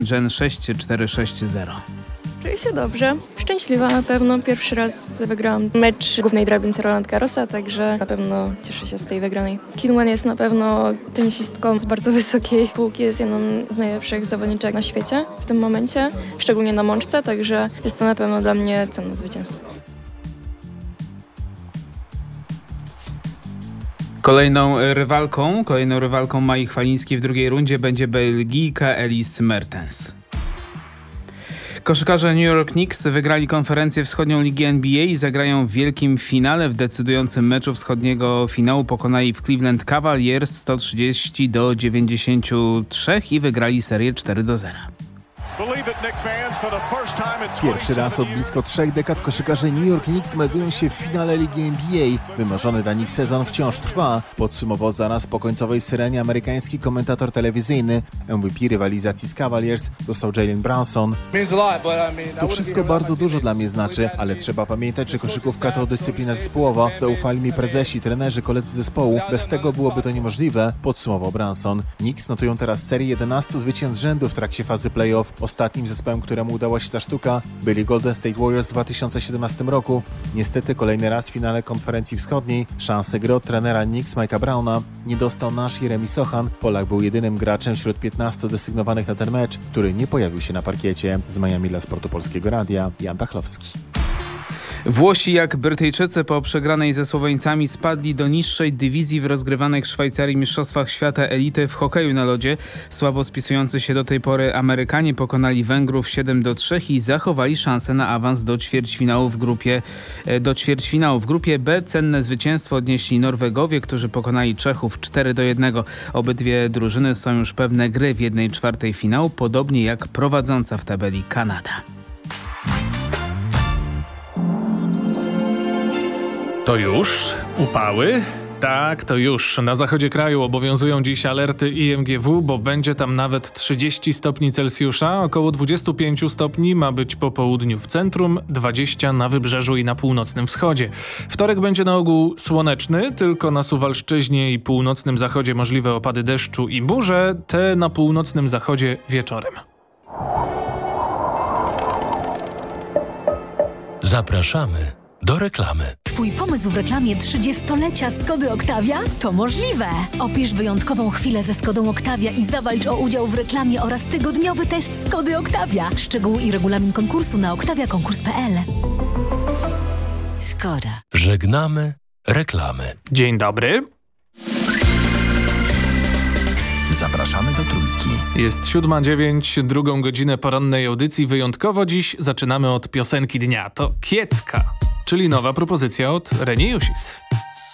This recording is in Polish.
Gen 6460. Czuję się dobrze, szczęśliwa na pewno. Pierwszy raz wygrałam mecz głównej drabince Roland Garrosa, także na pewno cieszę się z tej wygranej. Qinwen jest na pewno tenisistką z bardzo wysokiej półki, jest jedną z najlepszych zawodniczek na świecie w tym momencie, szczególnie na mączce, także jest to na pewno dla mnie cenne zwycięstwo. Kolejną rywalką Mai Chwalińskiej w drugiej rundzie będzie Belgijka Elise Mertens. Koszykarze New York Knicks wygrali konferencję wschodnią Ligi NBA i zagrają w wielkim finale. W decydującym meczu wschodniego finału pokonali w Cleveland Cavaliers 130-93 i wygrali serię 4-0. Pierwszy raz od blisko 3 dekad koszykarze New York Knicks meldują się w finale Ligi NBA. Wymarzony dla nich sezon wciąż trwa. Podsumował zaraz po końcowej syrenie amerykański komentator telewizyjny. MVP rywalizacji z Cavaliers został Jalen Brunson. To wszystko bardzo dużo dla mnie znaczy, ale trzeba pamiętać, że koszykówka to dyscyplina zespołowa. Zaufali mi prezesi, trenerzy, koledzy zespołu. Bez tego byłoby to niemożliwe, podsumował Brunson. Knicks notują teraz serię 11 zwycięstw z rzędu w trakcie fazy playoff. Ostatnim zespołem, któremu udała się ta sztuka, byli Golden State Warriors w 2017 roku. Niestety kolejny raz w finale konferencji wschodniej szansę gry od trenera Knicks Mike'a Browna nie dostał nasz Jeremy Sochan. Polak był jedynym graczem wśród 15 desygnowanych na ten mecz, który nie pojawił się na parkiecie. Z Miami dla Sportu Polskiego Radia, Jan Pachlowski. Włosi jak Brytyjczycy po przegranej ze Słoweńcami spadli do niższej dywizji w rozgrywanych w Szwajcarii Mistrzostwach Świata Elity w hokeju na lodzie. Słabo spisujący się do tej pory Amerykanie pokonali Węgrów 7-3 i zachowali szansę na awans do ćwierćfinału w grupie B. Cenne zwycięstwo odnieśli Norwegowie, którzy pokonali Czechów 4-1. Obydwie drużyny są już pewne gry w 1/4 finału, podobnie jak prowadząca w tabeli Kanada. To już? Upały? Tak, to już. Na zachodzie kraju obowiązują dziś alerty IMGW, bo będzie tam nawet 30 stopni Celsjusza, około 25 stopni ma być po południu w centrum, 20 na wybrzeżu i na północnym wschodzie. Wtorek będzie na ogół słoneczny, tylko na Suwalszczyźnie i północnym zachodzie możliwe opady deszczu i burze, te na północnym zachodzie wieczorem. Zapraszamy do reklamy. Twój pomysł w reklamie 30-lecia Skody Octavia? To możliwe! Opisz wyjątkową chwilę ze Skodą Octavia i zawalcz o udział w reklamie oraz tygodniowy test Skody Octavia. Szczegóły i regulamin konkursu na octaviakonkurs.pl. Skoda. Żegnamy reklamy. Dzień dobry. Zapraszamy do Trójki. Jest 7:09, drugą godzinę porannej audycji. Wyjątkowo dziś zaczynamy od piosenki dnia. To Kiecka, czyli nowa propozycja od Reni Jusis.